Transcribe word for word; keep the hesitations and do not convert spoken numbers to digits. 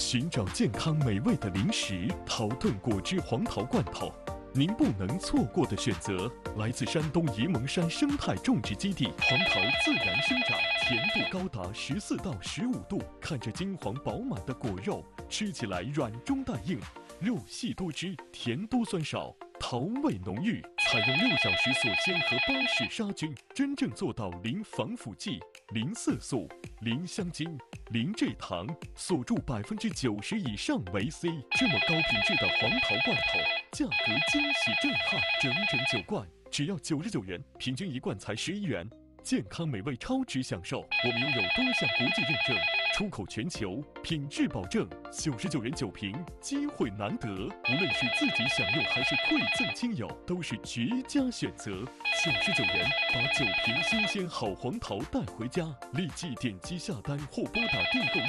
寻找健康美味的零食，桃顿果汁黄桃罐头，您不能错过的选择。来自山东沂蒙山生态种植基地，黄桃自然生长，甜度高达十四到十五度，看着金黄饱满的果肉，吃起来软中带硬，肉细多汁，甜多酸少，桃味浓郁。采用六小时锁鲜和巴氏杀菌，真正做到零防腐剂、零色素、零香精、零蔗糖，锁住百分之九十以上维 C。这么高品质的黄桃罐头，价格惊喜震撼，整整九罐，只要九十九元，平均一罐才十一元。健康美味超值享受，我们拥有多项国际认证，出口全球，品质保证。九十九元九瓶，机会难得，无论是自己享用还是馈赠亲友，都是绝佳选择。九十九元，把九瓶新鲜好黄桃带回家，立即点击下单或拨打订购